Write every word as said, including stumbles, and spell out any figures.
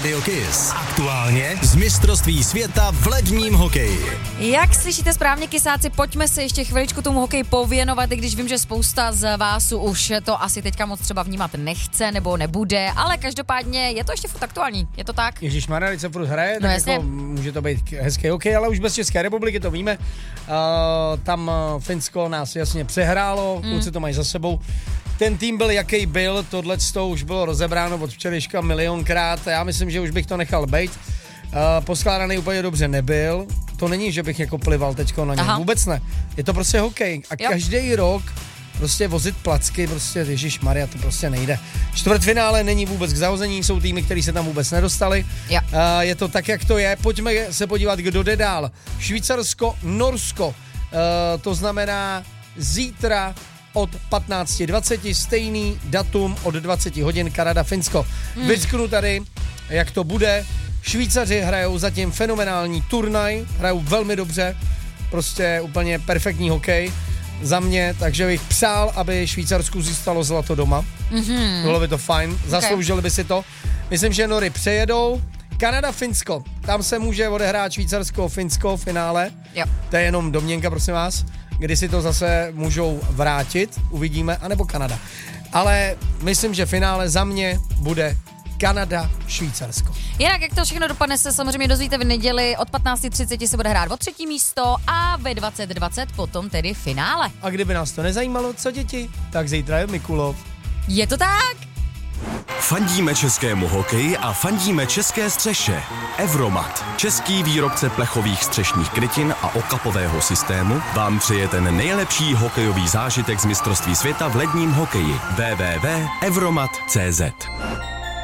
Radio Kiss. Aktuálně z mistrovství světa v ledním hokeji. Jak slyšíte správně, kysáci, pojďme se ještě chviličku tomu hokeji pověnovat, i když vím, že spousta z vás už to asi teďka moc třeba vnímat nechce nebo nebude, ale každopádně je to ještě furt aktuální, je to tak? Ježišmarja, když se furt hraje, No tak jasně. jako může to být hezký hokej, ale už bez České republiky, to víme. Uh, tam uh, Finsko nás jasně přehrálo, mm. kluci to mají za sebou. Ten tým byl, jaký byl, tohleto už bylo rozebráno od včerejška milionkrát, já myslím, že už bych to nechal bejt. Uh, poskládaný úplně dobře nebyl, to není, že bych jako plival teďko na něm, Aha. vůbec ne. Je to prostě hokej a Jo. každý rok prostě vozit placky, prostě ježišmarja, to prostě nejde. Čtvrtfinále není vůbec k zahození, jsou týmy, které se tam vůbec nedostali. Jo. Uh, je to tak, jak to je. Pojďme se podívat, kdo jde dál. Švýcarsko, Norsko, uh, to znamená zítra od patnáct dvacet, stejný datum od dvacet hodin, Kanada, Finsko. Hmm. Vyřknu tady, jak to bude. Švýcaři hrajou zatím fenomenální turnaj, hrajou velmi dobře, prostě úplně perfektní hokej za mě, takže bych přál, aby Švýcarsku zůstalo zlato doma. Mm-hmm. Bylo by to fajn, zasloužili by si to. Myslím, že Nory přejedou. Kanada, Finsko, tam se může odehrát Švýcarsko, Finsko v finále. Jo. To je jenom domněnka, prosím vás, kdy si to zase můžou vrátit, uvidíme, anebo Kanada. Ale myslím, že finále za mě bude Kanada, Švýcarsko. Jinak, jak to všechno dopadne, se samozřejmě dozvíte v neděli. Od patnáct třicet se bude hrát o třetí místo a ve dvacet dvacet potom tedy finále. A kdyby nás to nezajímalo, co děti, tak zítra je Mikulov. Je to tak? Fandíme českému hokeji a fandíme české střeše. Evromat, český výrobce plechových střešních krytin a okapového systému, vám přeje ten nejlepší hokejový zážitek z mistrovství světa v ledním hokeji. w w w tečka evromat tečka cz